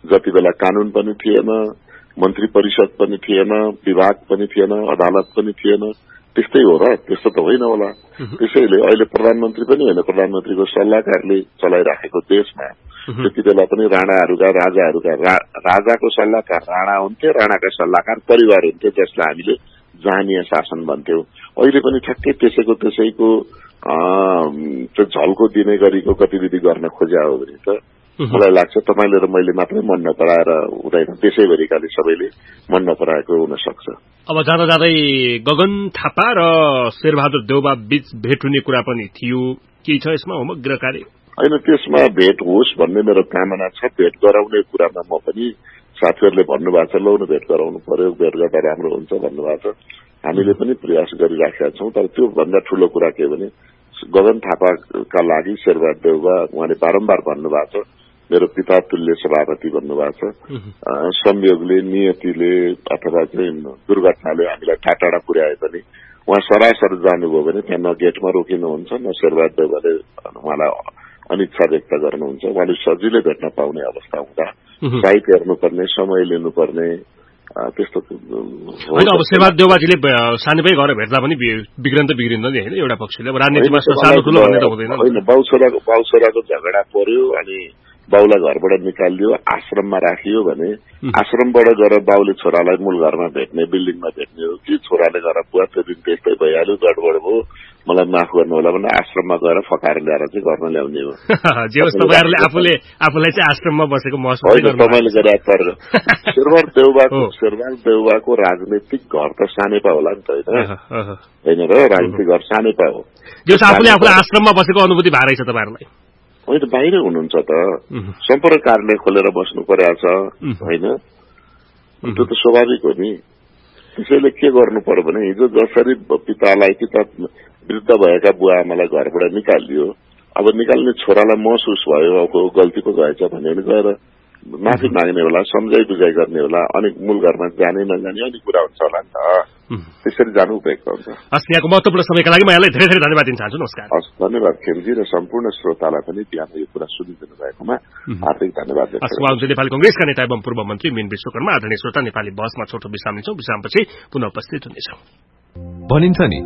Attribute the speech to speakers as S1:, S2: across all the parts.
S1: जति बेला कानून पनि थिएन, मन्त्री परिषद पनि थिएन, विभाग पनि थिएन, अदालत पनि थिएन। त्यस्तै हो र? त्यस्तो त होइन होला। त्यसैले अहिले प्रधानमन्त्री पनि होइन, प्रधानमन्त्रीको सल्लाहकारले चलाइराखेको देशमा त्यति बेला पनि राणाहरूका राजाको सल्लाहकार राणा हुन्थे, राणाका सल्लाहकार परिवार हुन्थे, जसलाई हामीले जानीय शासन भन्थ्यौं। अहिले पनि ठ्याक्कै त्यसैको झल्को दिने गरीको गतिविधि गर्न खोज्या हो भने त मलाई लाग्छ तपाईले र मैले मात्रै मन नपराएर हुँदैन, देशैभरिकाले सबैले मन नपराएको हुन सक्छ।
S2: अब जाँदा जाँदै गगन थापा र शेरबहादुर देउवा बीच भेट हुने कुरा पनि थियो, के छ यसमा समग्र कार्य?
S1: होइन, त्यसमा भेट होस् भन्ने मेरो कामना छ। भेट गराउने कुरामा म पनि साथीहरूले भन्नुभएको छ, लौ न भेट गराउनु पर्यो, भेट गर्दा राम्रो हुन्छ भन्नुभएको छ। हामीले पनि प्रयास गरिराखेका छौं। तर त्यो भन्दा ठूलो कुरा के भने गगन थापाका लागि शेरबहादुर देउवा उहाँले बारम्बार भन्नुभएको छ, मेरो पिता तुल्य सभापति भन्नुभएको छ। संयोगले, नियतिले अथवा चाहिँ दुर्घटनाले हामीलाई टाढा पुर्याए पनि उहाँ सरासर जानुभयो भने त्यहाँ न गेटमा रोकिनुहुन्छ, न शेरबहादुर देउवाले उहाँलाई अनिच्छा व्यक्त गर्नुहुन्छ। उहाँले सजिलै भेट्न पाउने अवस्था हुँदा साइट हेर्नुपर्ने, समय लिनुपर्ने त्यस्तो
S2: होइन। अब शेरबहादुर देउवाजीले सानैमै गएर भेट्दा पनि बिग्रिँदैन नि होइन, एउटा पक्षले राजनीतिमा सानो ठुलो भन्ने त हुँदैन
S1: होइन। बाउछोराको झगडा पर्यो अनि बाउलाई घरबाट निकालियो, आश्रममा राखियो भने आश्रमबाट गएर बाउले छोरालाई मूल घरमा भेट्ने, बिल्डिङमा भेट्ने हो कि छोराले गएर बुवा त्यो दिन त्यस्तै भइहाल्यो, गडबड भयो, मलाई माफ गर्नु होला भनेर आश्रममा गएर फकाएर ल्याएर चाहिँ घरमा ल्याउने हो।
S2: जे होस् तपाईहरुले आफूलाई चाहिँ आश्रममा बसेको महसुस गर्नु
S1: तपाईले गरे तर शेरबहादुर देउवाको राजनीतिक घर त सानेपा होला नि त हैन र? राजनीतिक घर सानेपा हो।
S2: जे होस् आफूले आश्रममा बसेको अनुभूति भए रहेछ तपाईहरुलाई?
S1: होइन, बाहिर हुनुहुन्छ त, सम्पर्क कार्यालय खोलेर बस्नु परेको छ होइन, त्यो त स्वाभाविक हो नि। त्यसैले के गर्नु पर्यो भने हिजो जसरी पितालाई वृद्ध भएका बुवा आमालाई घरबाट निकालियो, अब निकाल्ने छोरालाई महसुस भयो अब गल्ती पो गएछ भने गएर माफी माग्ने होला, सम्झाइ बुझाइ गर्ने होला, अनि मूल घरमा जाने नजाने अनि कुरा हुन्छ होला नि त। त्यसरी जानु उपयुक्त हुन्छ।
S2: यहाँको महत्त्वपूर्ण समयका लागि म यहाँलाई धेरै धेरै धन्यवाद दिन चाहन्छु। नमस्कार।
S1: धन्यवाद खेमजी र सम्पूर्ण श्रोतालाई पनि बिहान यो कुरा सुनिदिनु भएकोमा हार्दिक धन्यवाद।
S2: नेपाली कंग्रेसका नेता एवं पूर्व मन्त्री मीन विश्वकर्मा। आदरणीय श्रोता, नेपाली बहसमा छोटो विश्राम लिन्छौं। विश्रामपछि पुनः उपस्थित हुनेछौं।
S3: भनिन्छ नि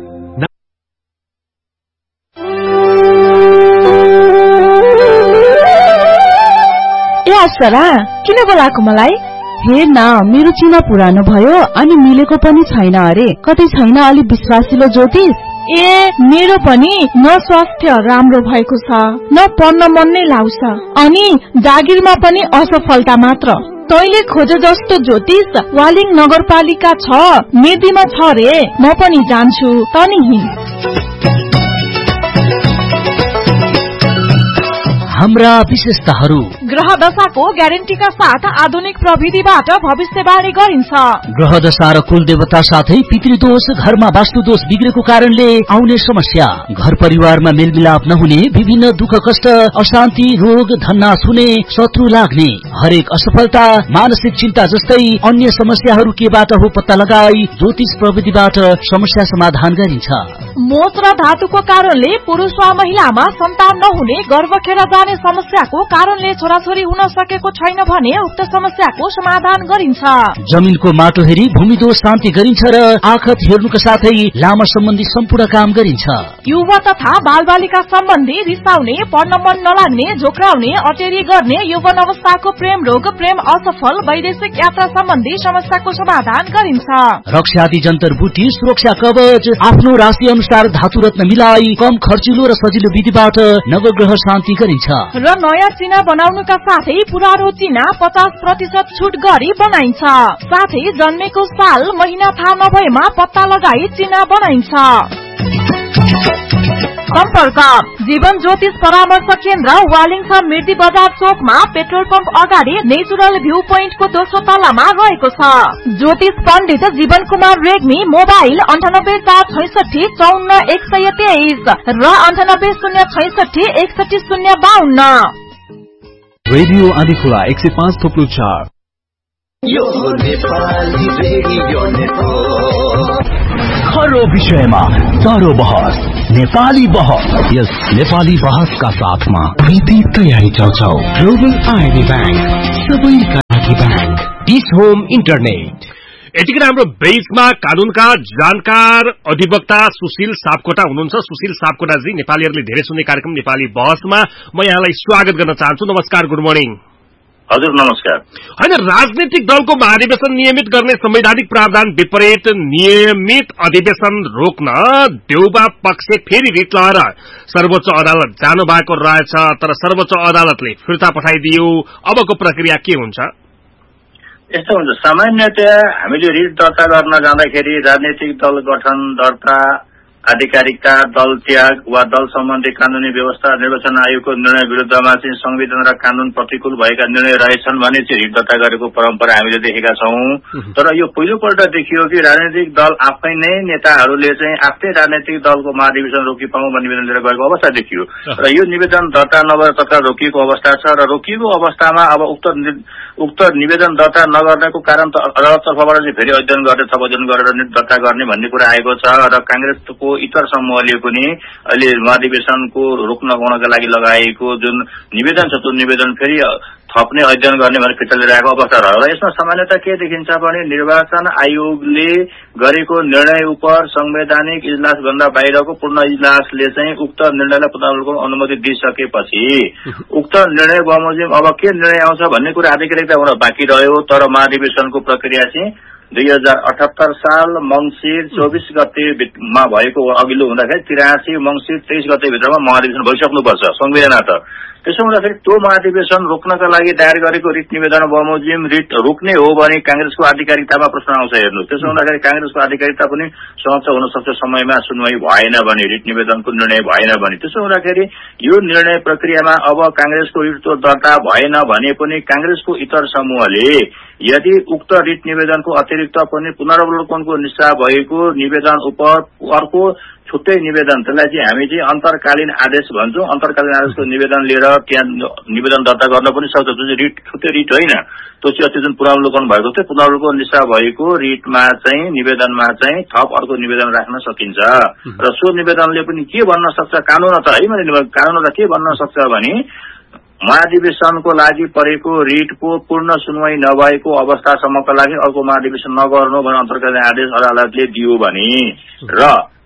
S4: सरा किन बोलाएको मलाई?
S5: हेर न, मेरो चिना पुरानो भयो अनि मिलेको पनि छैन अरे। कतै छैन अलि विश्वासिलो ज्योतिष?
S4: ए मेरो पनि न स्वास्थ्य राम्रो भएको छ, न पढ्न मन नै लाउँछ, अनि जागिरमा पनि असफलता मात्र। तैले खोजे जस्तो ज्योतिष वालिङ नगरपालिका छ, मेदीमा छ रे। म पनि जान्छु, तनी हिँड।
S6: हाम्रा विशेषताहरू:
S4: ग्रह दशाको ग्यारेन्टीका साथ आधुनिक प्रविधिबाट भविष्यवाणी गरिन्छ।
S6: ग्रह दशा र कुल देवता साथै पितृदोष, घरमा वास्तुदोष बिग्रेको कारणले आउने समस्या, घर परिवारमा मेलमिलाप नहुने, विभिन्न दुःख कष्ट, अशान्ति, रोग, धन्नास हुने, शत्रु लाग्ने, हरेक असफलता, मानसिक चिन्ता जस्तै अन्य समस्याहरू केबाट हो पत्ता लगाई ज्योतिष प्रविधिबाट समस्या समाधान गरिन्छ।
S4: मोच र धातुको कारणले पुरुष वा महिलामा सन्तान नहुने, गर्भ खेर जाने समस्याको कारणले छोराछोरी हुन सकेको छैन भने उक्त समस्याको समाधान गरिन्छ।
S6: जमिनको माटो हेरी भूमि दोष शान्ति गरिन्छ र आखत हेर्नुका साथै लामा सम्बन्धी सम्पूर्ण काम गरिन्छ।
S4: युवा तथा बालबालिका सम्बन्धी रिसाउने, पढ्न मन नलाग्ने, झोक्राउने, अटेरी गर्ने, यौवन अवस्थाको प्रेम रोग, प्रेम असफल, वैदेशिक यात्रा सम्बन्धी समस्याको समाधान गरिन्छ।
S6: रक्षादि जन्तर बुटी, सुरक्षा कवच, आफ्नो राशि अनुसार धातु रत्न मिलाई कम खर्चिलो र सजिलो विधिबाट नवग्रह शान्ति गरिन्छ।
S4: र नयाँ चिना बनाउनुका साथै पुरानो चिना 50% छुट गरी बनाइन्छ। साथै जन्मेको साल महिना थाहा नभएमा पत्ता लगाई चिना बनाइन्छ। सम्पर्क: जीवन ज्योतिष परामर्श केन्द्र, वालिङ छ, मिर्दी बजार चोकमा, पेट्रोल पम्प अगाडि, नेचुरल भ्यू पोइन्टको दोस्रो तलामा रहेको छ। ज्योतिष पण्डित जीवन कुमार रेग्मी। मोबाइल 9846544123 र 9806616052।
S3: रेडियो आदिखुला 105.4।
S7: यो नेपाली रेडियो नेटवर्क।
S6: हर विषयमा चाँडो बहस, नेपाली बहस। यस नेपाली बहसका साथमा
S7: विधि तयारी चौचौ, ग्लोबल आइडी बैंक सबैका
S3: डिश होम इन्टरनेट।
S2: यतिखेर हाम्रो बेसमा कानूनका जानकार अधिवक्ता सुशील सापकोटा हुनुहुन्छ। सुशील सापकोटाजी, नेपालीहरूले धेरै सुन्ने कार्यक्रम नेपाली बहसमा म यहाँलाई स्वागत गर्न चाहन्छु। नमस्कार, गुड मर्निङ।
S8: हजुर नमस्कार।
S2: होइन, राजनीतिक दलको महाधिवेशन नियमित गर्ने संवैधानिक प्रावधान विपरीत नियमित अधिवेशन रोक्न देउबा पक्ष फेरि रिट लगाएर सर्वोच्च अदालत जानु भएको रहेछ, तर सर्वोच्च अदालतले फिर्ता पठाइदियो। अबको प्रक्रिया के हुन्छ?
S8: यस्तो हुन्छ, सामान्यतया हामीले रिट दर्ता गर्न जाँदाखेरि राजनीतिक दल गठन, दर्ता, आधिकारिकता, दल त्याग वा दल सम्बन्धी कानूनी व्यवस्था, निर्वाचन आयोगको निर्णय विरुद्धमा चाहिँ संविधान र कानून प्रतिकूल भएका निर्णय रहेछन् भने चाहिँ रिट दर्ता गरेको परम्परा हामीले देखेका छौं। तर यो पहिलोपल्ट देखियो कि राजनीतिक दल आफै नै नेताहरूले चाहिँ आफ्नै राजनीतिक दलको महाधिवेशन रोकिपाउँ भन्ने निवेदन लिएर गएको अवस्था देखियो र यो निवेदन दर्ता नभएर तत्काल रोकिएको अवस्था छ र रोकिएको अवस्थामा अब उक्त निवेदन दर्ता नगर्नको कारण त अदालत तर्फबाट चाहिँ फेरि अध्ययन गर्ने, थप अध्ययन गरेर दर्ता गर्ने भन्ने कुरा आएको छ र कांग्रेसको इतर समूहले पनि अहिले महाधिवेशनको रोक्न लगाउनका लागि लगाएको जुन निवेदन छ त्यो निवेदन फेरि थप्ने अध्ययन गर्ने भनेर फिर्ता लिइरहेको अवस्था रह्यो र यसमा सामान्यतः के देखिन्छ भने निर्वाचन आयोगले गरेको निर्णय उप संवैधानिक इजलास भन्दा बाहिरको पूर्ण इजलासले चाहिँ उक्त निर्णयलाई पुनरावलोकनको अनुमति दिइसकेपछि उक्त निर्णय बमोजिम अब के निर्णय आउँछ भन्ने कुरा आधिकारिकता हुन बाँकी रह्यो। तर महाधिवेशनको प्रक्रिया चाहिँ 2078 साल मंसिर 24 गतेमा भएको अघिल्लो हुँदाखेरि 83 मंसिर 23 गते भित्रमा महाधिवेशन भइसक्नुपर्छ संविधान। त्यसो हुँदाखेरि त्यो महाधिवेशन रोक्नका लागि दायर गरेको रिट निवेदन बमोजिम रिट रोक्ने हो भने कांग्रेसको आधिकारिकतामा प्रश्न आउँछ। हेर्नु, त्यसो हुँदाखेरि कांग्रेसको आधिकारिकता पनि समाप्त हुन सक्छ समयमा सुनवाई भएन भने, रिट निवेदनको निर्णय भएन भने। त्यसो हुँदाखेरि यो निर्णय प्रक्रियामा अब कांग्रेसको रिट दर्ता भएन भने पनि कांग्रेसको इतर समूहले यदि उक्त रिट निवेदनको अतिरिक्त पनि पुनरावलोकनको निष्ठा भएको निवेदन उप अर्को छुट्टै निवेदन, त्यसलाई चाहिँ हामी चाहिँ अन्तर्कालीन आदेश भन्छौं, अन्तर्कालीन आदेशको निवेदन लिएर त्यहाँ निवेदन दर्ता गर्न पनि सक्छ। जो चाहिँ रिट छुट्टै रिट होइन, त्यो चाहिँ अस्ति जुन पुनरावलोकन भएको थियो, पुनरावलोकन निष्ठा भएको रिटमा चाहिँ निवेदनमा चाहिँ थप अर्को निवेदन राख्न सकिन्छ र सो निवेदनले पनि के भन्न सक्छ, कानून त है मैले कानून त के भन्न सक्छ भने महाधिवेशनको लागि परेको रिटको पूर्ण सुनवाई नभएको अवस्थासम्मका लागि अर्को महाधिवेशन नगर्नु भनेर अन्तर्कालीन आदेश अदालतले दियो भने र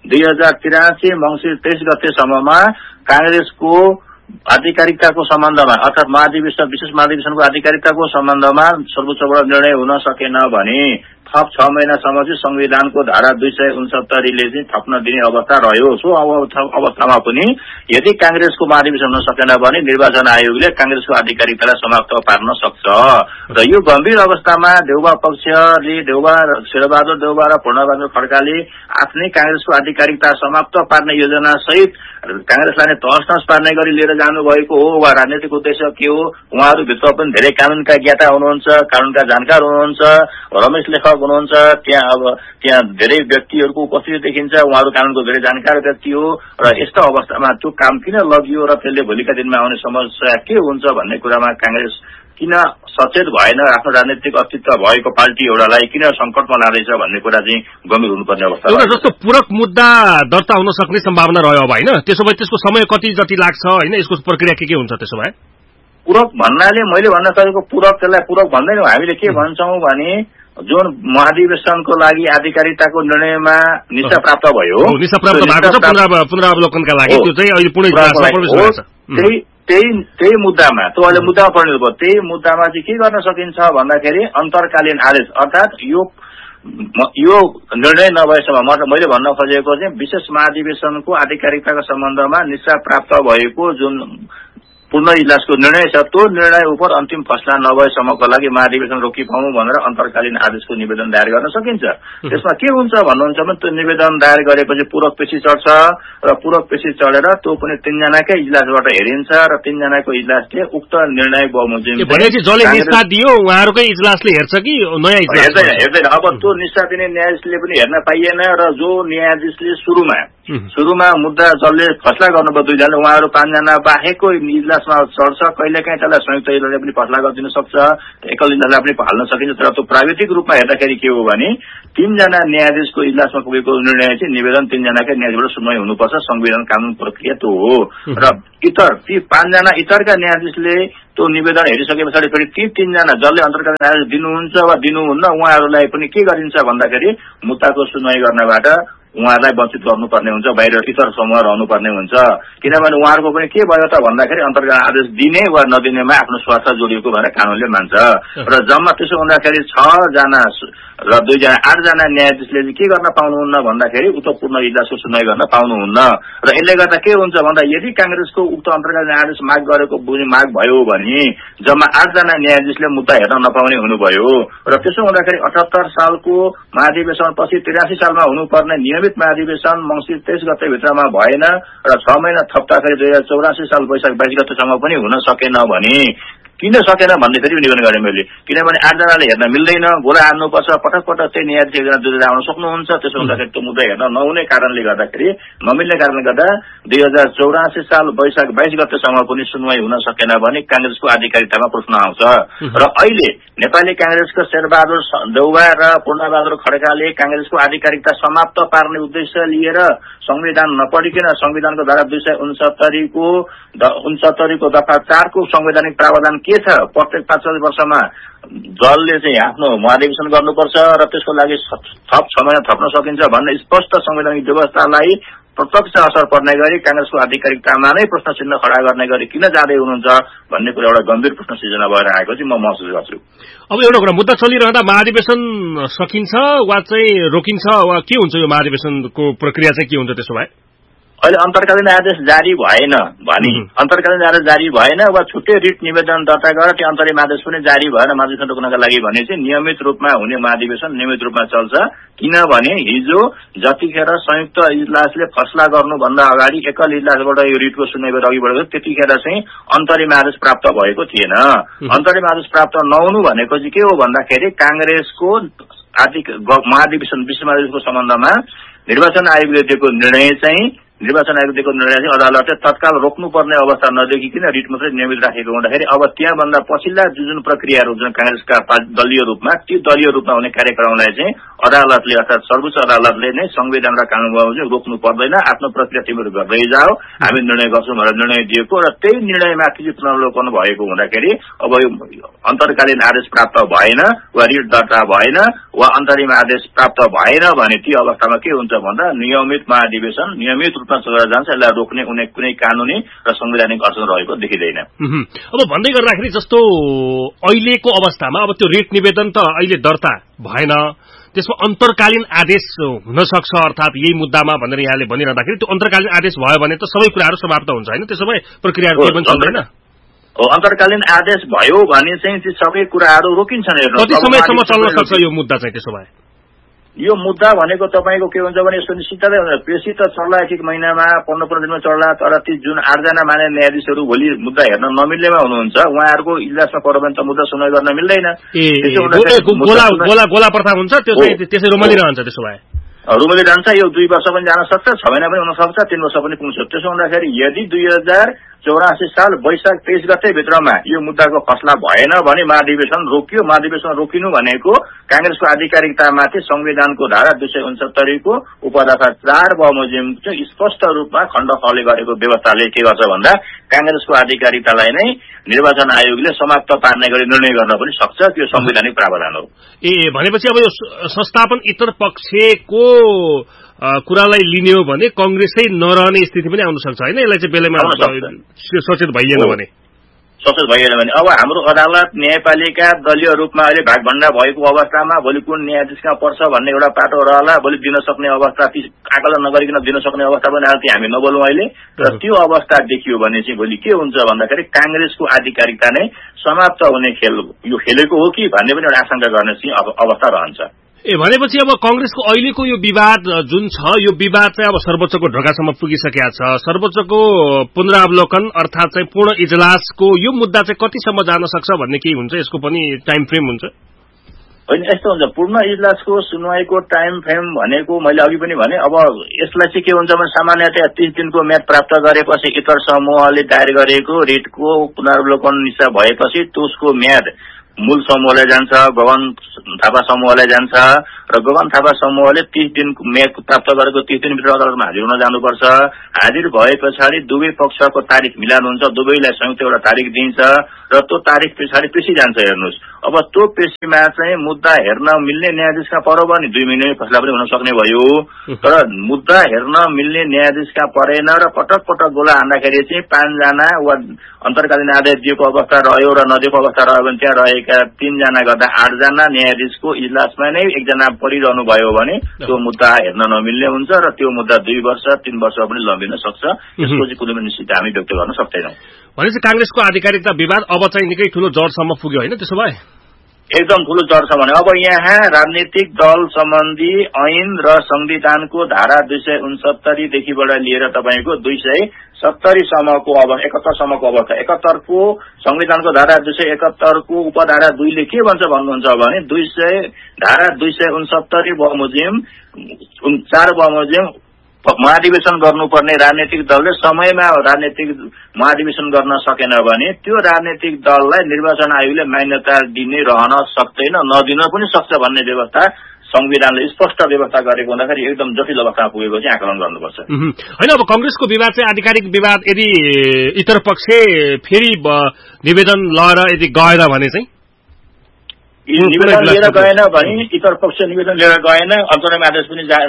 S8: 2083 मंसिर 23 गतेसम्ममा कांग्रेसको आधिकारिकताको सम्बन्धमा अर्थात महाधिवेशन विशेष महाधिवेशनको आधिकारिकताको सम्बन्धमा सर्वोच्चबाट निर्णय हुन सकेन भने थप 6 महिनासम्म चाहिँ संविधानको धारा 269ले चाहिँ थप्न दिने अवस्था रह्यो। सो अवस्थामा पनि यदि कांग्रेसको महाधिवेशन हुन सकेन भने निर्वाचन आयोगले कांग्रेसको आधिकारिकतालाई समाप्त पार्न सक्छ र यो गम्भीर अवस्थामा देउबा पक्षले शेरबहादुर देउबा र पूर्णबहादुर खड्काले आफ्नै कांग्रेसको आधिकारिकता समाप्त पार्ने योजना सहित कांग्रेसलाई तहस पार्ने गरी लिएर जानुभएको हो वा राजनीतिक उद्देश्य के हो। उहाँहरूभित्र पनि धेरै कानूनका ज्ञाता हुनुहुन्छ, कानूनका जानकार हुनुहुन्छ, रमेश लेखक हुनुहुन्छ, त्यहाँ धेरै व्यक्तिहरूको उपस्थिति देखिन्छ, उहाँहरू कानूनको धेरै जानकार व्यक्ति हो र यस्तो अवस्थामा त्यो काम किन लगियो र त्यसले भोलिका दिनमा आउने समस्या के हुन्छ भन्ने कुरामा कांग्रेस किन सचेत भएन, आफ्नो राजनीतिक अस्तित्व भएको पार्टी एउटालाई किन संकटमा लाँदैछ भन्ने कुरा चाहिँ गम्भीर हुनुपर्ने अवस्था।
S2: एउटा जस्तो पूरक मुद्दा दर्ता हुन सक्ने सम्भावना रह्यो अब होइन, त्यसो भए त्यसको समय कति जति लाग्छ होइन, यसको प्रक्रिया के हुन्छ? त्यसो भए
S8: पूरक भन्नाले मैले भन्न खोजेको पूरक, त्यसलाई पूरक भन्दैनौँ हामीले, के भन्छौँ भने जुन महाधिवेशनको लागि आधिकारिकताको निर्णयमा निष्ठा प्राप्त भयो,
S2: निष्ठा प्राप्त भएको छ पुनरावलोकनका लागि, त्यो चाहिँ अहिले पूर्ण इजलासमा प्रवेश भएको छ।
S8: त्यही मुद्दामा त्यो अहिले मुद्दामा परिणत भयो। त्यही मुद्दामा चाहिँ के गर्न सकिन्छ भन्दाखेरि अन्तर्कालीन आदेश अर्थात यो निर्णय नभएसम्म मैले भन्न खोजेको चाहिँ विशेष महाधिवेशनको आधिकारिकताको सम्बन्धमा निष्ठा प्राप्त भएको जुन पूर्ण इजलासको निर्णय छ त्यो निर्णय उप अन्तिम फैसला नभएसम्मको लागि महाधिवेशन रोकिपाउँ भनेर अन्तर्कालीन आदेशको निवेदन दायर गर्न सकिन्छ। त्यसमा के हुन्छ भन्नुहुन्छ भने त्यो निवेदन दायर गरेपछि पूरक पेशी चढ्छ र पूरक पेशी चढेर त्यो पनि 3 जनाकै इजलासबाट हेरिन्छ र 3 जनाको इजलासले उक्त निर्णय बमोजिम
S2: जसले निष्ठा दियो उहाँहरूकै इजलासले हेर्छ कि नयाँ इजलास
S8: हेर्दैन। अब त्यो निष्ठा दिने न्यायाधीशले पनि हेर्न पाइएन र जो न्यायाधीशले सुरुमा मुद्दा जसले फैसला गर्नुभयो 2 जना उहाँहरू 5 जना बाहेकको इजलासमा चढ्छ, कहिलेकाहीँ त्यसलाई संयुक्त इजलासले पनि फैसला गरिदिन सक्छ, एकल इजलासलाई पनि हाल्न सकिन्छ। तर त्यो प्राविधिक रूपमा हेर्दाखेरि के हो भने 3 जना न्यायाधीशको इजलासमा पुगेको निर्णय चाहिँ निवेदन 3 जनाकै न्यायाधीशबाट सुनवाई हुनुपर्छ, संविधान कानून प्रक्रिया त्यो हो। र ती 5 जना इतरका न्यायाधीशले त्यो निवेदन हेरिसके पछाडि फेरि ती 3 जना जसले अन्तर्कालीन आदेश दिनुहुन्छ वा दिनुहुन्न उहाँहरूलाई पनि के गरिन्छ भन्दाखेरि मुद्दाको सुनवाई गर्नबाट उहाँहरूलाई वञ्चित गर्नुपर्ने हुन्छ, बाहिर इतर समूह रहनुपर्ने हुन्छ। किनभने उहाँहरूको पनि के भयो त भन्दाखेरि अन्तर्कालीन आदेश दिने वा नदिनेमा आफ्नो स्वार्थ जोडिएको भनेर कानूनले मान्छ। र जम्मा त्यसो हुँदाखेरि 6 जना र 2 जना 8 जना न्यायाधीशले के गर्न पाउनुहुन्न भन्दाखेरि उक्त पूर्ण इजलासको सुनवाई गर्न पाउनुहुन्न। र यसले गर्दा के हुन्छ भन्दा यदि कांग्रेसको उक्त अन्तर्कालीन आदेश माग गरेको माग भयो भने जम्मा 8 जना न्यायाधीशले मुद्दा हेर्न नपाउने हुनुभयो। र त्यसो हुँदाखेरि 78 सालको महाधिवेशनपछि 83 सालमा हुनुपर्ने नियमित महाधिवेशन मंसिर 23 गते भित्रमा भएन र 6 महिना थप्दाखेरि 2084 साल वैशाख 22 गतेसम्म पनि हुन सकेन भने किन सकेन भन्ने फेरि निवेदन गरेँ मैले। किनभने 8 जनाले हेर्न मिल्दैन, गोला हान्नुपर्छ, पटक पटक चाहिँ न्यायाधीश एकजना दुईजना आउन सक्नुहुन्छ। त्यसो हुँदाखेरि त्यो मुद्दा हेर्न नहुने कारणले गर्दाखेरि नमिल्ने कारणले गर्दा 2084 साल वैशाख 22 गतेसम्म पनि सुनवाई हुन सकेन भने कांग्रेसको आधिकारिकतामा प्रश्न आउँछ। र अहिले नेपाली कांग्रेसको शेरबहादुर देउवा र पूर्णबहादुर खड्काले कांग्रेसको आधिकारिकता समाप्त पार्ने उद्देश्य लिएर संविधान नपढिकन संविधानको धारा 269 को दफा 4 को संवैधानिक प्रावधान के छ, प्रत्येक 5 वर्षमा दलले चाहिँ आफ्नो महाधिवेशन गर्नुपर्छ र त्यसको लागि थप 6 महिना थप्न सकिन्छ भन्ने स्पष्ट संवैधानिक व्यवस्थालाई प्रत्यक्ष असर पर्ने गरी कांग्रेसको आधिकारिकतामा नै प्रश्न चिन्ह खडा गर्ने गरी किन जाँदै हुनुहुन्छ भन्ने कुरा एउटा गम्भीर प्रश्न सिर्जना भएर आएको चाहिँ म महसुस गर्छु।
S2: अब एउटा कुरा मुद्दा चलिरहँदा महाधिवेशन सकिन्छ वा चाहिँ रोकिन्छ वा के हुन्छ यो महाधिवेशनको प्रक्रिया चाहिँ के हुन्छ त्यसो भए?
S8: अहिले अन्तर्कालीन आदेश जारी भएन भने अन्तर्कालीन आदेश जारी भएन वा छुट्टै रिट निवेदन दर्ता गरेर त्यो अन्तरिम आदेश पनि जारी भएन महाधिवेशन रोक्नका लागि भने चाहिँ नियमित रूपमा हुने महाधिवेशन नियमित रूपमा चल्छ। किनभने हिजो जतिखेर संयुक्त इजलासले फैसला गर्नुभन्दा अगाडि एकल इजलासबाट यो रिटको सुनवाई भएर अघि बढेको त्यतिखेर चाहिँ अन्तरिम आदेश प्राप्त भएको थिएन। अन्तरिम आदेश प्राप्त नहुनु भनेको चाहिँ के हो भन्दाखेरि कांग्रेसको महाधिवेशन विश्व महाधिवेशनको सम्बन्धमा निर्वाचन आयोगले दिएको निर्णय चाहिँ अदालतले तत्काल रोक्नुपर्ने अवस्था नदेखिकन रिट मात्रै नियमित राखेको हुँदाखेरि अब त्यहाँभन्दा पछिल्ला जुन प्रक्रियाहरू जुन कांग्रेसका दलीय रूपमा ती दलीय रूपमा हुने कार्यक्रमलाई चाहिँ अदालतले अर्थात सर्वोच्च अदालतले नै संविधान र कानूनमा चाहिँ रोक्नु पर्दैन, आफ्नो प्रक्रिया तिमीहरू गर्दै जाओ, हामी निर्णय गर्छौँ भनेर निर्णय दिएको र त्यही निर्णयमाथि चाहिँ पुनर्वलोकन भएको हुँदाखेरि अब यो अन्तर्कालीन आदेश प्राप्त भएन वा रिट दर्ता भएन वा अन्तरिम आदेश प्राप्त भएन भने ती अवस्थामा के हुन्छ भन्दा नियमित महाधिवेशन नियमित रूपमा चलेर जान्छ। यसलाई रोक्ने कुनै कानूनी र संवैधानिक अडचन रहेको देखिँदैन।
S2: अब भन्दै गर्दाखेरि जस्तो अहिलेको अवस्थामा अब त्यो रिट निवेदन त अहिले दर्ता भएन, त्यसमा अन्तर्कालीन आदेश हुन सक्छ अर्थात यही मुद्दामा भनेर यहाँले भनिरहँदाखेरि त्यो अन्तर्कालीन आदेश भयो भने त सबै कुराहरू समाप्त हुन्छ होइन? त्यसो भए प्रक्रियाहरू केही पनि चल्दैन?
S8: अन्तर्कालीन आदेश भयो भने चाहिँ ती सबै कुराहरू रोकिन्छन्।
S2: कति समयसम्म चल्न सक्छ यो मुद्दा चाहिँ? त्यसो भए
S8: यो मुद्दा भनेको तपाईँको के हुन्छ भने सुनिश्चितता पेशी त चल्ला 1 महिनामा 15 दिनमा चल्ला, तर ती जुन 8 जना मान्य न्यायाधीशहरू भोलि मुद्दा हेर्न नमिल्नेमा हुनुहुन्छ उहाँहरूको इजलासमा पर्यो भने त मुद्दा सुनवाई गर्न मिल्दैन।
S2: गोला प्रथा हुन्छ त्यो चाहिँ त्यसै रोमलिरहन्छ। त्यसो भए
S8: रुमले जान्छ, यो 2 वर्ष पनि जान सक्छ, 6 महिना पनि हुन सक्छ, 3 वर्ष पनि पुग्छ। त्यसो हुँदाखेरि यदि 2084 साल वैशाख 23 गते भित्रमा यो मुद्दाको फैसला भएन भने महाधिवेशन रोकियो। महाधिवेशन रोकिनु भनेको कांग्रेसको आधिकारिकतामाथि संविधानको धारा 269 को उपदफा 4 बमोजिम चाहिँ स्पष्ट रूपमा खण्ड 6 ले गरेको व्यवस्थाले के गर्छ भन्दा कांग्रेसको आधिकारिकतालाई नै निर्वाचन आयोगले समाप्त पार्ने गरी निर्णय गर्न पनि सक्छ। त्यो संवैधानिक प्रावधान हो।
S2: भनेपछि अब यो संस्थापन इतर पक्षको कुरालाई लिने हो भने कंग्रेसै नरहने स्थिति पनि आउन सक्छ होइन? यसलाई चाहिँ बेलैमा सचेत भइएन भने
S8: अब हाम्रो अदालत न्यायपालिका दलीय रूपमा अहिले भागभण्डा भएको अवस्थामा भोलि कुन न्यायाधीशमा पर्छ भन्ने एउटा पाटो रहला, भोलि दिन सक्ने अवस्था आकलन नगरिकन दिन सक्ने अवस्था पनि आयो, हामी नबोलौँ अहिले। र त्यो अवस्था देखियो भने चाहिँ भोलि के हुन्छ भन्दाखेरि कांग्रेसको आधिकारिकता नै समाप्त हुने खेल यो खेलेको हो कि भन्ने पनि एउटा आशंका गर्ने चाहिँ अवस्था रहन्छ।
S2: भनेपछि अब कंग्रेसको अहिलेको यो विवाद जुन छ यो विवाद चाहिँ अब सर्वोच्चको ढोकासम्म पुगिसकेको छ। सर्वोच्चको पुनरावलोकन अर्थात चाहिँ पूर्ण इजलासको यो मुद्दा चाहिँ कतिसम्म जान सक्छ भन्ने केही हुन्छ? यसको पनि टाइम फ्रेम हुन्छ?
S8: होइन, यस्तो हुन्छ पूर्ण इजलासको सुनवाईको टाइम फ्रेम भनेको मैले अघि पनि भने अब यसलाई चाहिँ के हुन्छ भने सामान्यतया 30 दिनको म्याद प्राप्त गरेपछि इतर समूहले दायर गरेको रिटको पुनरावलोकन निशा भएपछि त्यसको म्याद मूल समूहलाई जान्छ, गगन थापा समूहलाई जान्छ र गगन थापा समूहले 30 दिन मेयाद प्राप्त गरेको 30 दिनभित्र अदालतमा हाजिर हुन जानुपर्छ। हाजिर भए पछाडि दुवै पक्षको तारिख मिलान हुन्छ, दुवैलाई संयुक्त एउटा तारिख दिइन्छ र त्यो तारिख पछाडि पेशी जान्छ। हेर्नुहोस्, अब त्यो पेशीमा चाहिँ मुद्दा हेर्न मिल्ने न्यायाधीश कहाँ पर्यो भने 2 महिने फैसला पनि हुन सक्ने भयो। तर मुद्दा हेर्न मिल्ने न्यायाधीश कहाँ परेन र पटक पटक गोला हान्दाखेरि चाहिँ 5 जना वा अन्तर्कालीन आदेश दिएको अवस्था रह्यो र नदिएको अवस्था रह्यो भने त्यहाँ रहेका 3 जना गर्दा 8 जना न्यायाधीशको इजलासमा नै एकजना परिरहनु भयो भने त्यो मुद्दा हेर्न नमिल्ने हुन्छ र त्यो मुद्दा 2 वर्ष 3 वर्ष पनि लम्बिन सक्छ। यसको चाहिँ कुनै पनि निश्चित हामी व्यक्त गर्न सक्दैनौँ।
S2: भनेपछि कांग्रेसको आधिकारिकता विवाद अब चाहिँ निकै ठूलो जडसम्म पुग्यो होइन? त्यसो भए
S8: एकदम ठूलो जड छ भने अब यहाँ राजनीतिक दल सम्बन्धी ऐन र संविधानको धारा 269 देखिबाट लिएर तपाईको 270 सम्मको 71 सम्मको अवस्था 71 को संविधानको धारा 271 को उपधारा 2 ले के भन्छ भन्नुहुन्छ भने धारा 269 बमोजिम 4 बमोजिम महाधिवेशन गर्नुपर्ने राजनीतिक दलले समयमा राजनीतिक महाधिवेशन गर्न सकेन भने त्यो राजनीतिक दललाई निर्वाचन आयोगले मान्यता दिने रहन सक्दैन, नदिन पनि सक्छ भन्ने व्यवस्था संविधानले स्पष्ट व्यवस्था गरेको हुँदाखेरि एकदम जटिल अवस्थामा पुगेको चाहिँ आकलन गर्नुपर्छ।
S2: होइन, अब कांग्रेसको विवाद चाहिँ आधिकारिक विवाद यदि इतर पक्ष फेरि निवेदन लिएर यदि गएर भने चाहिँ
S8: निवेदन लिएर गएन भने इतर पक्ष निवेदन लिएर गएन, अन्तरिम आदेश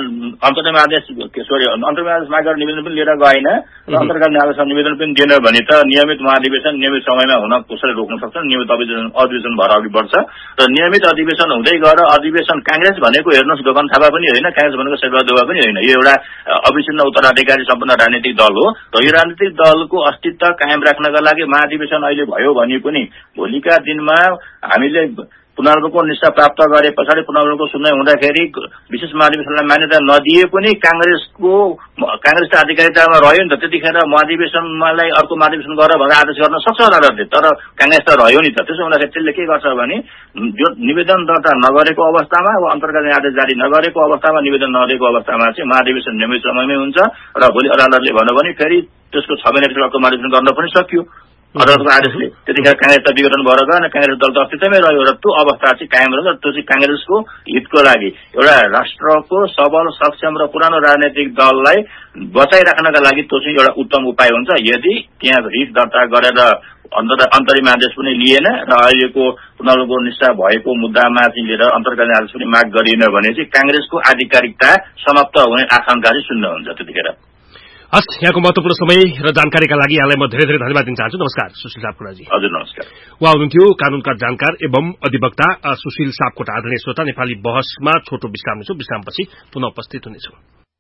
S8: मागेर निवेदन पनि लिएर गएन र अन्तर्कालीन आदेशमा निवेदन पनि दिएन भने त नियमित महाधिवेशन नियमित समयमा हुन कसरी रोक्न सक्छ? नियमित अधिवेशन भएर अघि बढ्छ र नियमित अधिवेशन हुँदै गएर अधिवेशन कांग्रेस भनेको हेर्नुहोस् गगन थापा पनि होइन, कांग्रेस भनेको शेरबहादुर देउवा पनि होइन, यो एउटा अविच्छिन्न उत्तराधिकारी सम्पन्न राजनीतिक दल हो र यो राजनीतिक दलको अस्तित्व कायम राख्नका लागि महाधिवेशन अहिले भयो भने पनि भोलिका दिनमा हामीले पुनर्वको निष्ठा प्राप्त गरे पछाडि पुनर्वको सुनवाई हुँदाखेरि विशेष महाधिवेशनलाई मान्यता नदिए पनि कांग्रेसको आधिकारितामा रह्यो नि त। त्यतिखेर महाधिवेशनलाई अर्को महाधिवेशन गर भनेर आदेश गर्न सक्छ अदालतले, तर कांग्रेस त रह्यो नि त। त्यसो हुँदाखेरि त्यसले के गर्छ भने यो निवेदन दर्ता नगरेको अवस्थामा वा अन्तर्कालीन आदेश जारी नगरेको अवस्थामा निवेदन नदिएको अवस्थामा चाहिँ महाधिवेशन नियमित समयमै हुन्छ र भोलि अदालतले भन्यो भने फेरि त्यसको 6 महिनापछि अर्को महाधिवेशन गर्न पनि सकियो अदालतको आदेशले। त्यतिखेर कांग्रेस त विघटन भएर गएन, कांग्रेस दल त अस्तित्वमै रह्यो र त्यो अवस्था चाहिँ कायम रहन्छ। त्यो चाहिँ कांग्रेसको हितको लागि एउटा राष्ट्रको सबल सक्षम र पुरानो राजनैतिक दललाई बचाइराख्नका लागि त्यो चाहिँ एउटा उत्तम उपाय हुन्छ। यदि त्यहाँ रिट दर्ता गरेर अन्तरिम आदेश पनि लिएन र अहिलेको पुनर्वको निष्ठा भएको मुद्दामा चाहिँ लिएर अन्तर्कालीन आदेश पनि माग गरिएन भने चाहिँ कांग्रेसको आधिकारिकता समाप्त हुने आशंका चाहिँ शून्य हुन्छ। त्यतिखेर
S2: हस्, यहाँको महत्वपूर्ण समय र जानकारीका लागि यहाँलाई म धेरै धेरै धन्यवाद दिन चाहन्छु। नमस्कार सुशील सापकोटाजी।
S8: हजुर नमस्कार।
S2: उहाँ हुनुहुन्थ्यो कानूनका जानकार एवं अधिवक्ता सुशील सापकोटा। आदरणीय श्रोता, नेपाली बहसमा छोटो विश्राम लिन्छौं, विश्रामपछि पुनः उपस्थित हुनेछौं।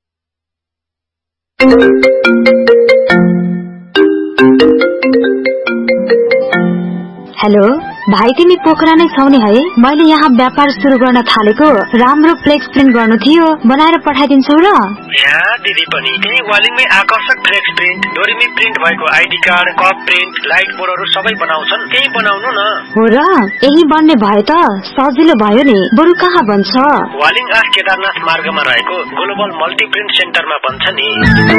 S9: हेलो भाइ, तिमी पोखरा नै छौ नि है? मैले यहाँ व्यापार सुरु गर्न थालेको, राम्रो फ्लेक्स प्रिन्ट गर्नु थियो, बनाएर पठाइदिन्छौ र?
S10: यहाँ दिदी पनि त्यही वालिङमै आकर्षक फ्लेक्स प्रिन्ट, डोरिमी प्रिन्ट भएको ID card, cup print, light बोर्डहरू सबै बनाउँछन्, त्यही बनाउनु न।
S9: हो र? यही बन्ने भए त सजिलो भयो नि। बरु कहाँ बन्छ?
S10: वालिङ 8 केदारनाथ मार्गमा रहेको ग्लोबल मल्टी प्रिन्ट सेन्टरमा बन्छ नि।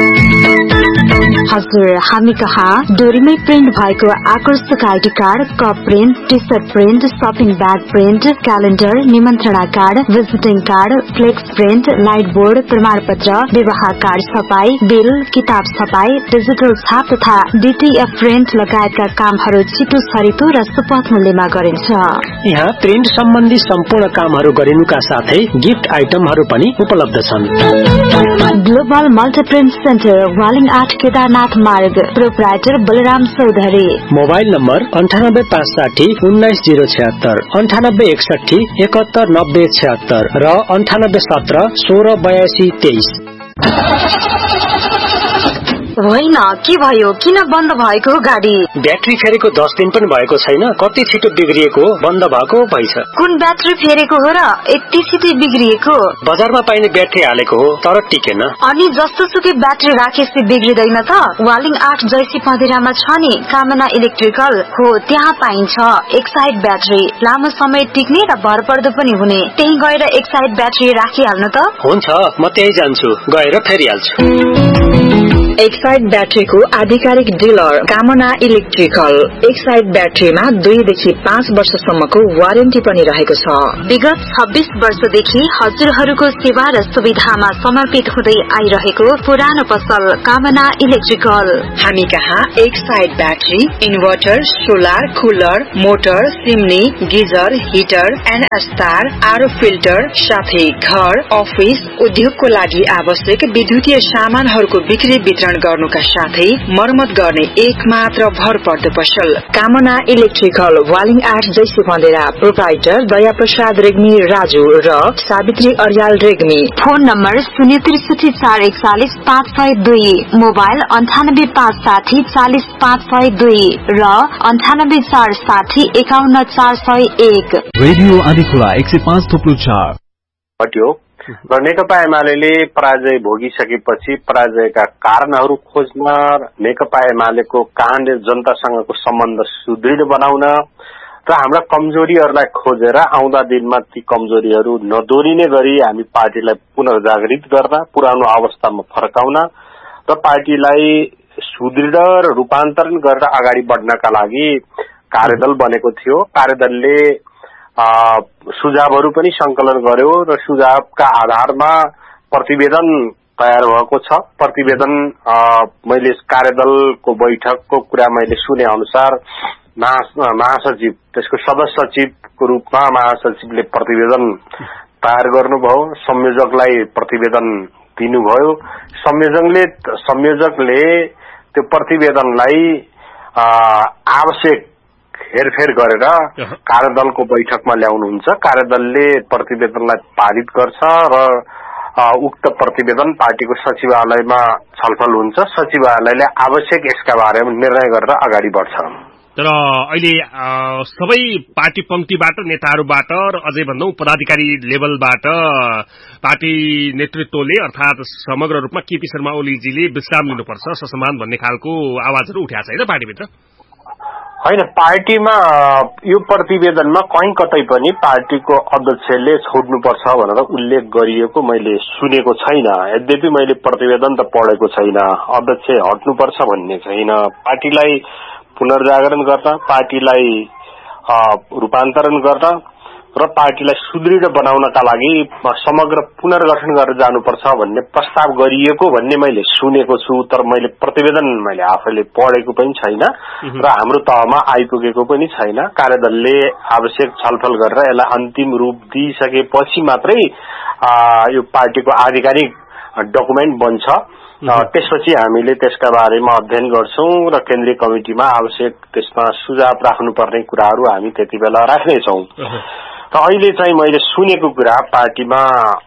S9: हजुर, हामी कहाँ डोरीमै प्रिन्ट भएको आकर्षक ID card, cup print, T short print, shopping bag print, calendar, निमन्त्रणा card, विजिटिङ card, flex print, light board, प्रमाणपत्र, विवाह कार्ड छपाई, बिल, किताब छपाई, डिजिटल छाप तथा डीटीएफ प्रिन्ट लगायतका कामहरू छिटो छरितो र सुपथ मूल्यमा गरिन्छ।
S10: यहाँ प्रिन्ट सम्बन्धी सम्पूर्ण कामहरू गरिनुका साथै गिफ्ट आइटमहरू पनि उपलब्ध छन्।
S9: Global multi print centre, Waling 8 Kedarnath मार्ग, proprietor Balram Chaudhary.
S10: Mobile number 9865190076, 9861719076 र 9817168223।
S9: होइन, के भयो? किन बन्द भएको गाडी?
S10: ब्याट्री फेरेको 10 दिन पनि भएको छैन, कति छिटो बिग्रिएको बन्द भएको भइछ।
S9: कुन ब्याट्री फेरेको हो र यति छिटो बिग्रिएको?
S10: बजारमा पाइने ब्याट्री हालेको हो तर टिकेन।
S9: अनि जस्तो सुकै ब्याट्री राखेपछि बिग्रिदैन त? वालिङ 8 जैसी पँधेरामा छ नि कामना इलेक्ट्रिकल, हो त्यहाँ पाइन्छ एक साइड ब्याट्री, लामो समय टिक्ने र भरपर्दो पनि हुने। त्यही गएर एक साइड ब्याट्री राखिहाल्नु त।
S10: हुन्छ, म त्यही जान्छु, गएर फेरिहाल्छु।
S11: एक्साइड ब्याट्रीको आधिकारिक डिलर कामना इलेक्ट्रिकल। एक्साइड ब्याट्रीमा 2 देखि 5 वर्षसम्मको वारेन्टी पनि रहेको छ।
S9: विगत 26 वर्षदेखि हजुरहरूको सेवा र सुविधामा समर्पित हुँदै आइरहेको पुरानो पसल कामना इलेक्ट्रिकल।
S11: हामी कहाँ Exide battery, inverter, solar, cooler, motor, सिमनी, geyser, heater, एनएस्टार, RO filter साथै घर, अफिस, उद्योगको लागि आवश्यक विद्युतीय सामानहरूको बिक्री वितरण गर्नुका साथै मर्मत गर्ने एकमात्र भरपर्दो पसल कामना इलेक्ट्रिकल। वालिङ 8 जैसी बन्देरा। प्रोप्राइटर दया प्रसाद रेग्मी राजु र Savitri Aryal Regmi.
S9: Phone number 063 mobile 9856400502 र 9847514401।
S3: रेडियो आदिखुला 105.4
S12: हट्यो र नेकपा एमाले पराजय भोगिसकेपछि पराजयका कारणहरू खोज्न नेकपा एमालेको कारणले जनतासँगको सम्बन्ध सुदृढ बनाउन र हाम्रा कमजोरीहरूलाई खोजेर आउँदा दिनमा ती कमजोरीहरू नदोरिने गरी हामी पार्टीलाई पुनर्जागृत गर्न, पुरानो अवस्थामा फर्काउन र पार्टीलाई सुदृढ र रूपान्तरण गरेर अगाडि बढ्नका लागि कार्यदल बनेको थियो। कार्यदलले सुझावहरू पनि संकलन गर्यो र सुझावका आधारमा प्रतिवेदन तयार भएको छ। प्रतिवेदन मैले कार्यदलको बैठकको कुरा मैले सुने अनुसार महासचिव, त्यसको सदस्य सचिवको रूपमा महासचिवले प्रतिवेदन तयार गर्नुभयो, संयोजकलाई प्रतिवेदन दिनुभयो। संयोजकले त्यो प्रतिवेदनलाई आवश्यक हेरफेर गरेर कार्यदलको बैठकमा ल्याउनुहुन्छ। कार्यदलले प्रतिवेदनलाई पारित गर्छ र उक्त प्रतिवेदन पार्टीको सचिवालयमा छलफल हुन्छ। सचिवालयले आवश्यक यसका बारेमा निर्णय गरेर अगाडि बढ्छ।
S2: तर अहिले सबै पार्टी पंक्तिबाट, नेताहरूबाट र अझै भन्दा पदाधिकारी लेभलबाट पार्टी नेतृत्वले अर्थात समग्र रूपमा केपी शर्मा ओलीजीले विश्राम लिनुपर्छ, ससम्मान भन्ने खालको आवाजहरू उठ्या छ हैन पार्टीभित्र?
S12: होइन, पार्टीमा यो प्रतिवेदनमा कहीँ कतै पनि पार्टीको अध्यक्षले छोड्नुपर्छ भनेर उल्लेख गरिएको मैले सुनेको छैन। यद्यपि मैले प्रतिवेदन त पढेको छैन, अध्यक्ष हट्नुपर्छ भन्ने छैन। पार्टीलाई पुनर्जागरण गर्न, पार्टीलाई रूपान्तरण गर्न र पार्टीलाई सुदृढ बनाउनका लागि समग्र पुनर्गठन गरेर जानुपर्छ भन्ने प्रस्ताव गरिएको भन्ने मैले सुनेको छु। तर मैले प्रतिवेदन मैले आफैले पढेको पनि छैन र हाम्रो तहमा आइपुगेको पनि छैन। कार्यदलले आवश्यक छलफल गरेर यसलाई अन्तिम रूप दिइसकेपछि मात्रै यो पार्टीको आधिकारिक डकुमेन्ट बन्छ। त्यसपछि हामीले त्यसका बारेमा अध्ययन गर्छौं र केन्द्रीय कमिटिमा आवश्यक त्यसमा सुझाव राख्नुपर्ने कुराहरू हामी त्यतिबेला राख्नेछौं। त अहिले चाहिँ मैले सुनेको कुरा पार्टीमा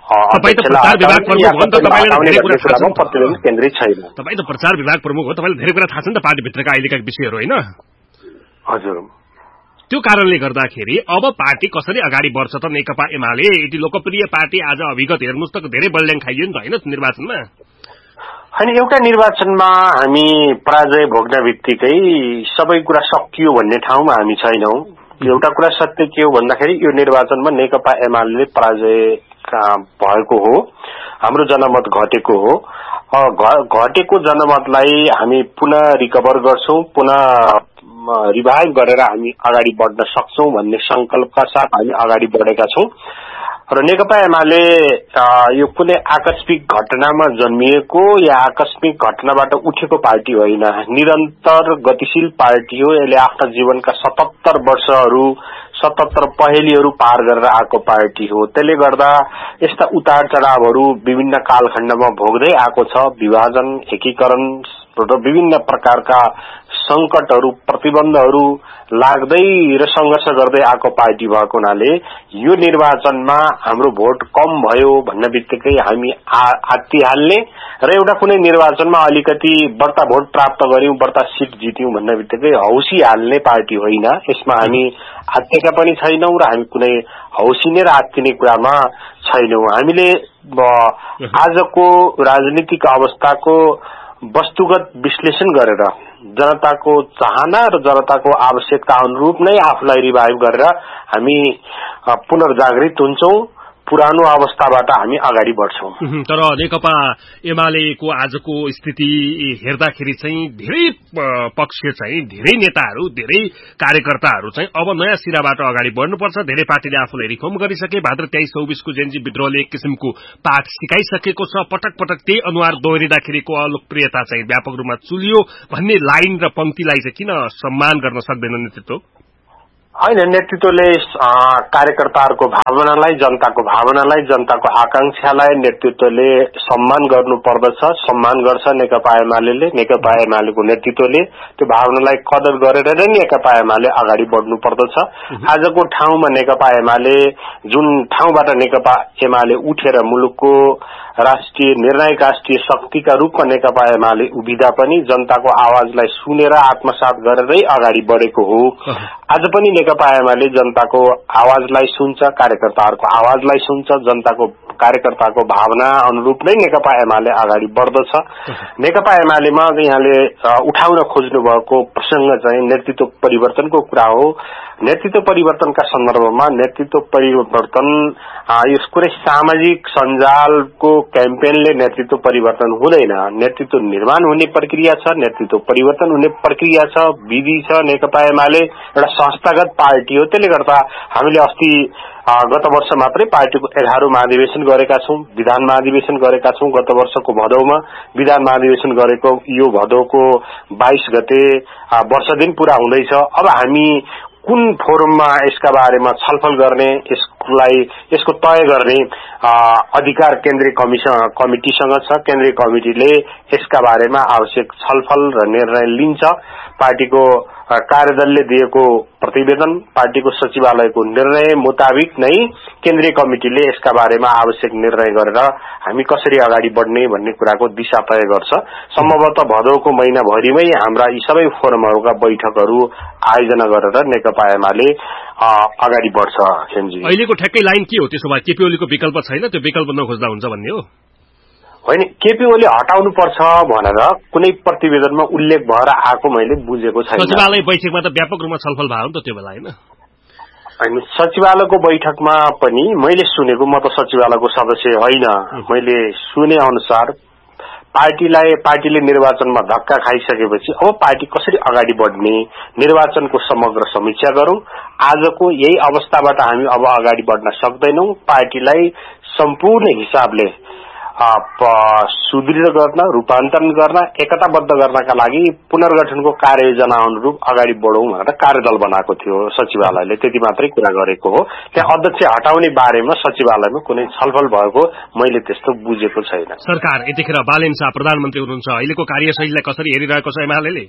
S12: केन्द्रित छैन।
S2: तपाईँ त प्रचार विभाग प्रमुख हो, तपाईलाई धेरै कुरा थाहा छ नि त पार्टीभित्रका अहिलेका विषयहरू हैन?
S12: हजुर।
S2: त्यो कारणले गर्दाखेरि अब पार्टी कसरी अगाडि बढ्छ त नेकपा एमाले? यति लोकप्रिय पार्टी आज अभिगत हेर्नुस् त धेरै बल्याङ खाइयो नि त हैन निर्वाचनमा?
S12: हैन, एउटा निर्वाचनमा हामी पराजय भोग्न बित्तिकै सबै कुरा सकियो भन्ने ठाउँमा हामी छैनौं। एउटा कुरा सत्य के हो भन्दाखेरि यो निर्वाचनमा नेकपा एमाले पराजय भएको हो, हाम्रो जनमत घटेको हो। घटेको जनमतलाई हामी पुनः रिकभर गर्छौं, पुनः रिभाइभ गरेर हामी अगाडि बढ्न सक्छौं भन्ने संकल्पका साथ हामी अगाडि बढेका छौं। र नेकपा एमाले यो कुनै आकस्मिक घटनामा जन्मिएको या आकस्मिक घटनाबाट उठेको पार्टी होइन, निरन्तर गतिशील पार्टी हो। यसले आफ्ना जीवनका 77 वर्षहरू 77 पहेलीहरू पार गरेर आएको पार्टी हो। त्यसले गर्दा यस्ता उतार चढावहरू विभिन्न कालखण्डमा भोग्दै आएको छ। विभाजन, एकीकरण र विभिन्न प्रकारका संकटहरू, प्रतिबन्धहरू लाग्दै र संघर्ष गर्दै आएको पार्टी भएको हुनाले यो निर्वाचनमा हाम्रो भोट कम भयो भन्ने बित्तिकै हामी आत्तिहाल्ने र एउटा कुनै निर्वाचनमा अलिकति बढ्ता भोट प्राप्त गर्यौं, बढ्ता सिट जित्यौं भन्ने बित्तिकै हौसी हाल्ने पार्टी होइन। यसमा हामी आत्तेका पनि छैनौं र हामी कुनै हौसिने र आत्तिने कुरामा छैनौं। हामीले आजको राजनीतिक अवस्थाको वस्तुगत विश्लेषण गरेर जनताको चाहना र जनताको आवश्यकता अनुरूप नै आफूलाई रिभाइभ गरेर हामी पुनर्जागृत हुन्छौं, पुरानो अवस्थाबाट हामी अगाडि बढ्छौं।
S2: तर नेकपा एमालेको आजको स्थिति हेर्दाखेरि चाहिँ धेरै पक्ष चाहिँ धेरै नेताहरू धेरै कार्यकर्ताहरू चाहिँ अब नयाँ सिराबाट अगाडि बढ्नुपर्छ। धेरै पार्टीले आफूलाई रिफर्म गरिसके। भाद्र 23-24 को जेनजी विद्रोहले एक किसिमको पाठ सिकाइसकेको छ। पटक पटक त्यही अनुहार दोहोरिँदाखेरिको अलोकप्रियता चाहिँ व्यापक रूपमा चुलियो भन्ने लाइन र पंक्तिलाई चाहिँ किन सम्मान गर्न सक्दैन नेतृत्व?
S12: होइन, नेतृत्वले कार्यकर्ताहरूको भावनालाई, जनताको भावनालाई, जनताको आकांक्षालाई नेतृत्वले सम्मान गर्नु पर्दछ। सम्मान गर्छ नेकपा एमाले। नेकपा एमालेको नेतृत्वले त्यो भावनालाई कदर गरेर नै नेकपा एमाले अगाडि बढ्नु पर्दछ। आजको ठाउँमा नेकपा एमाले जुन ठाउँबाट नेकपा एमाले उठेर मुलुकको राष्ट्रिय निर्णायक राष्ट्रिय शक्तिका रूपमा नेकपा एमाले उभिँदा पनि जनताको आवाजलाई सुनेर आत्मसात गरेरै अगाडि बढेको हो। आज पनि नेकपा एमाले जनताको आवाजलाई सुन्छ, कार्यकर्ताहरूको आवाजलाई सुन्छ। जनताको कार्यकर्ताको भावना अनुरूप नै नेकपा एमाले अगाडि बढ्दछ। नेकपा एमालेमा यहाँले उठाउन खोज्नु भएको प्रसंग चाहिँ नेतृत्व परिवर्तनको कुरा हो। नेतृत्व परिवर्तनका सन्दर्भमा नेतृत्व परिवर्तन यस कुनै सामाजिक सञ्जालको क्याम्पेनले नेतृत्व परिवर्तन हुँदैन। नेतृत्व निर्माण हुने प्रक्रिया छ, नेतृत्व परिवर्तन हुने प्रक्रिया छ, विधि छ। नेकपा एमाले एउटा संस्थागत पार्टी हो। त्यसले गर्दा हामीले अस्ति गत वर्ष मात्रै पार्टीको 11औं महाधिवेशन गरेका छौं, विधान महाधिवेशन गरेका छौं। गत वर्षको भदौमा विधान महाधिवेशन गरेको यो भदौको 22 गते वर्ष दिन पूरा हुँदैछ। अब हामी कुन फोरममा यसका बारेमा छलफल गर्ने, यसको तय गर्ने अधिकार केन्द्रीय कमिटिसँग छ। केन्द्रीय कमिटिले यसका बारेमा आवश्यक छलफल र निर्णय लिन्छ। पार्टीको कार्यदलले दिएको प्रतिवेदन, पार्टीको सचिवालयको निर्णय मुताबिक नै केन्द्रीय कमिटिले यसका बारेमा आवश्यक निर्णय गरेर हामी कसरी अगाडि बढ्ने भन्ने कुराको दिशा तय गर्छ। सम्भवतः भदौको महिनाभरिमै हाम्रा यी सबै फोरमहरूका बैठकहरू आयोजना गरेर नेकपा एमाले अगाडि बढ्छ। खेमजी,
S2: अहिलेको ठ्याक्कै लाइन के हो? त्यसो भए केपी ओलीको विकल्प छैन, त्यो विकल्प नखोज्दा हुन्छ भन्ने हो?
S12: होइन, केपी ओली हटाउनु पर्छ भनेर कुनै प्रतिवेदनमा उल्लेख भएर आएको मैले बुझेको छैन।
S2: सचिवालय बैठकमा त व्यापक रूपमा छलफल भयो नि त त्यो बेला, होइन?
S12: होइन, सचिवालयको बैठकमा पनि मैले सुनेको, म त सचिवालयको सदस्य होइन, मैले सुने अनुसार पार्टीले निर्वाचनमा धक्का खाइसकेपछि अब पार्टी कसरी अगाडि बढ्ने, निर्वाचनको समग्र समीक्षा गरौं। आजको यही अवस्थाबाट हामी अब अगाडि बढ्न सक्दैनौं। पार्टीलाई सम्पूर्ण हिसाबले सुदृढ गर्न, रूपान्तरण गर्न, एकताबद्ध गर्नका लागि पुनर्गठनको कार्ययोजना अनुरूप अगाडि बढौं भनेर कार्यदल बनाएको थियो सचिवालयले। त्यति मात्रै कुरा गरेको हो। त्यहाँ अध्यक्ष हटाउने बारेमा सचिवालयमा कुनै छलफल भएको मैले त्यस्तो बुझेको छैन।
S2: सरकार यतिखेर बालेन शाह प्रधानमन्त्री हुनुहुन्छ, अहिलेको कार्यशैलीलाई कसरी हेरिरहेको छ एमाले?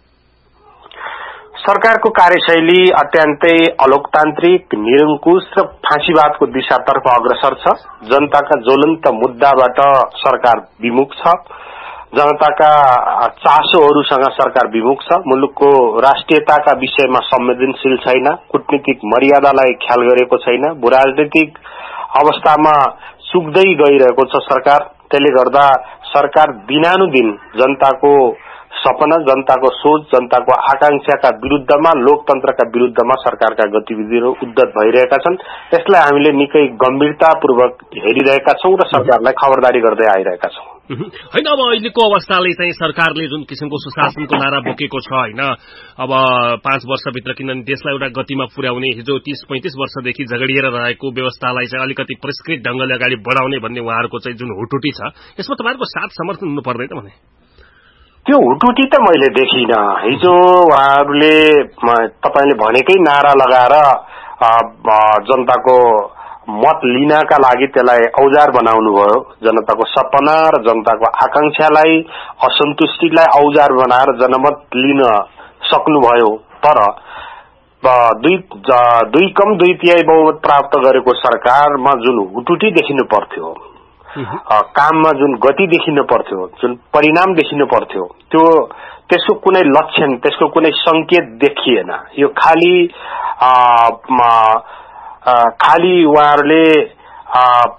S12: सरकारको कार्यशैली अत्यन्तै अलोकतान्त्रिक, निरंकुश र फाँसीवादको दिशातर्फ अग्रसर छ। जनताका ज्वलन्त मुद्दाबाट सरकार विमुख छ। जनताका चासोहरूसँग सरकार विमुख छ। मुलुकको राष्ट्रियताका विषयमा संवेदनशील छैन। कूटनीतिक मर्यादालाई ख्याल गरेको छैन। भूराजनीतिक अवस्थामा सुक्दै गइरहेको छ सरकार। त्यसले गर्दा सरकार दिनानुदिन जनताको सपना, जनताको सोच, जनताको आकांक्षाका विरुद्धमा, लोकतन्त्रका विरुद्धमा सरकारका गतिविधिहरू उद्धत भइरहेका छन्। यसलाई हामीले निकै गम्भीरतापूर्वक हेरिरहेका छौं र सरकारलाई खबरदारी गर्दै आइरहेका छौं।
S2: होइन, अब अहिलेको अवस्थाले चाहिँ सरकारले जुन किसिमको सुशासनको नारा बोकेको छ, होइन, अब 5 वर्षभित्र किनभने देशलाई एउटा गतिमा पुर्याउने, हिजो 30-35 वर्षदेखि झगडिएर रहेको व्यवस्थालाई चाहिँ अलिकति परिष्कृत ढंगले अगाडि बढाउने भन्ने उहाँहरूको चाहिँ जुन हुटुटी छ, यसमा तपाईहरुको साथ समर्थन हुनु पर्दैन भने?
S12: त्यो हुटुटी त मैले देखिन। हिजो उहाँहरूले तपाईले भनेकै नारा लगाएर जनताको मत लिनका लागि त्यसलाई औजार बनाउनु भयो। जनताको सपना र जनताको आकांक्षालाई, असन्तुष्टिलाई औजार बनाएर जनमत लिन सक्नुभयो। तर 2/3 बहुमत प्राप्त गरेको सरकारमा जुन हुटुटी देखिनु पर्थ्यो, काममा जुन गति देखिनु पर्थ्यो, जुन परिणाम देखिनु पर्थ्यो, त्यसको कुनै लक्षण, त्यसको कुनै संकेत देखिएन। यो खाली उहाँहरूले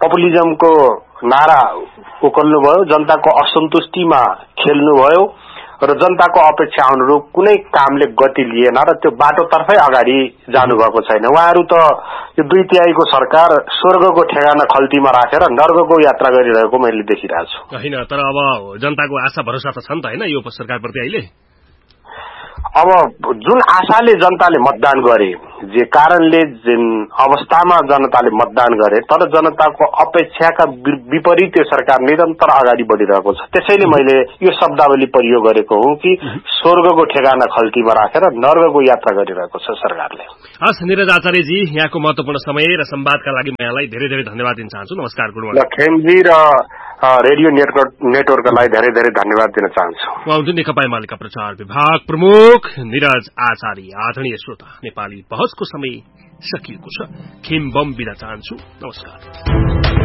S12: पपुलिजमको नारा उकल्नुभयो, जनताको असन्तुष्टिमा खेल्नुभयो र जनताको अपेक्षा अनुरूप कुनै कामले गति लिएन र त्यो बाटोतर्फै अगाडि जानुभएको छैन। उहाँहरू त यो 2/3 सरकार स्वर्गको ठेगाना खल्तीमा राखेर नर्कको यात्रा गरिरहेको मैले देखिरहेको छु।
S2: होइन, तर अब जनताको आशा भरोसा त छ नि त होइन यो सरकारप्रति अहिले?
S12: अब जुन आशाले जनताले मतदान गरे, जे कारणले जुन अवस्थामा जनताले मतदान गरे, तर जनताको अपेक्षाका विपरीत यो सरकार निरन्तर अगाडि बढिरहेको छ। त्यसैले मैले यो शब्दावली प्रयोग गरेको हुँ कि स्वर्गको ठेगाना खल्तीमा राखेर नर्कको यात्रा गरिरहेको छ सरकारले।
S2: हस् निरज आचार्यजी, यहाँको महत्वपूर्ण समय र संवादका लागि म यहाँलाई धेरै धेरै धन्यवाद दिन चाहन्छु। नमस्कार। गुड
S12: खेमजी र रेडियो नेटवर्कलाई धेरै धेरै धन्यवाद दिन चाहन्छु।
S2: उहाँ हुनुहुन्थ्यो नेकपा एमालेका प्रचार विभाग प्रमुख निरज आचार्य। आदरणीय श्रोता, नेपाली बहसको समय सकिएको छ। खेम बम बिदा चाहन्छु। नमस्कार।